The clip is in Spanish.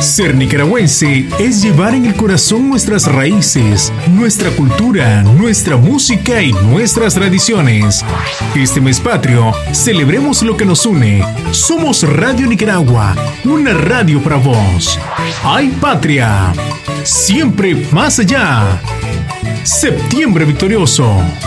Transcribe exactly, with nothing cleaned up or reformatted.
Ser nicaragüense es llevar en el corazón nuestras raíces, nuestra cultura, nuestra música y nuestras tradiciones. Este mes patrio, celebremos lo que nos une. Somos Radio Nicaragua, una radio para vos. ¡Ay, patria! Siempre más allá. Septiembre victorioso.